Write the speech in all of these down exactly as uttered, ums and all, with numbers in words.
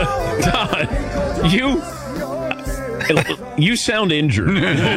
Todd, you... You sound injured.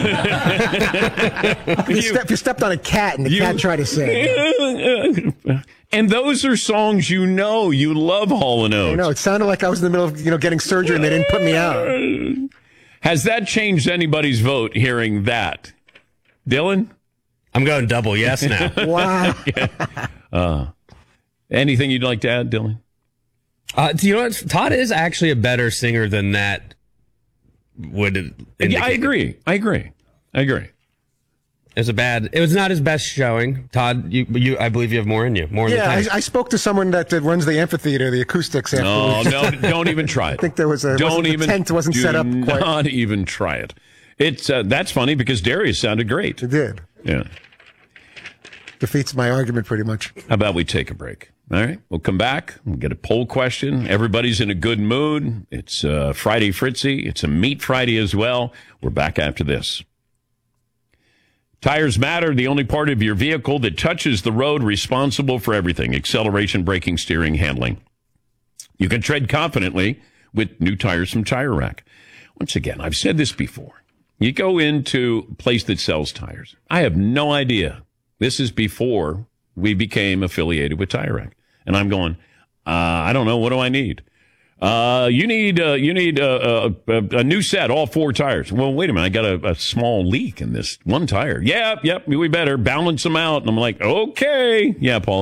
If you, step, you stepped on a cat and the you, cat tried to sing. And those are songs you know. You love Hall and Oates. I know. It sounded like I was in the middle of you know getting surgery and they didn't put me out. Has that changed anybody's vote hearing that? Dylan? I'm going double yes now. Wow. Yeah. uh, anything you'd like to add, Dylan? Uh, do you know what? Todd is actually a better singer than that. Would it yeah, I agree. I agree. I agree. It was a bad. It was not his best showing. Todd, you, you I believe you have more in you. More. Yeah, in the I, I spoke to someone that, that runs the amphitheater, the acoustics. No, no, don't even try it. I think there was a don't even the tent wasn't do set up quite. Not even try it. It's uh, that's funny because Darius sounded great. It did. Yeah. Defeats my argument pretty much. How about we take a break? All right, we'll come back. We'll get a poll question. Everybody's in a good mood. It's uh, Friday Fritzy. It's a Meat Friday as well. We're back after this. Tires matter. The only part of your vehicle that touches the road responsible for everything. Acceleration, braking, steering, handling. You can tread confidently with new tires from Tire Rack. Once again, I've said this before. You go into a place that sells tires. I have no idea. This is before we became affiliated with Tire Rack. And I'm going, uh, I don't know. What do I need? Uh, you need, uh, you need a, a, a new set, all four tires. Well, wait a minute. I got a, a small leak in this one tire. Yep, yep. We better balance them out. And I'm like, okay. Yeah, Paul.